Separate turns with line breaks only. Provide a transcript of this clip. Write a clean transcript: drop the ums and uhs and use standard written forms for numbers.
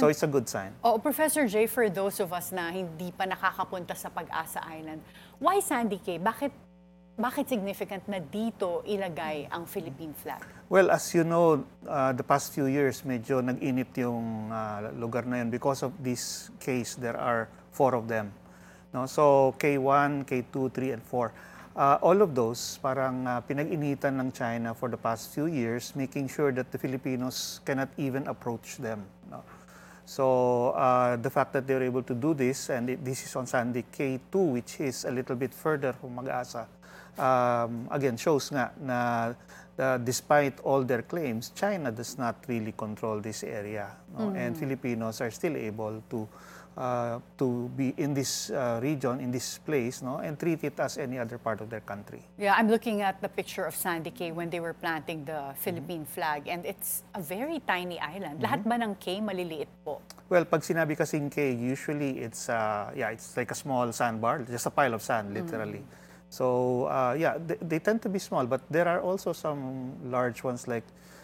So it's a good sign.
Oh, Professor Jay, for those of us na hindi pa nakakapunta sa Pag-asa Island, why Sandy Cay? Bakit significant na dito ilagay ang Philippine flag?
Well, as you know, the past few years, medyo nag-init yung lugar na yun. Because of this case, there are 4 of them. No? So, K1, K2, 3, and 4. All of those, parang pinag-initan ng China for the past few years, making sure that the Filipinos cannot even approach them. No? So, the fact that they were able to do this, and this is on Sandy K2, which is a little bit further from Mag-asa, again, shows nga na despite all their claims, China does not really control this area. No? And Filipinos are still able to be in this region, in this place, no, and treat it as any other part of their country.
Yeah, I'm looking at the picture of Sandy Cay when they were planting the Philippine flag, and it's a very tiny island. Lahat ba ng Cay maliliit po?
Well, pag sinabi kasing Cay, usually it's it's like a small sandbar, just a pile of sand, literally. So yeah, they tend to be small, but there are also some large ones like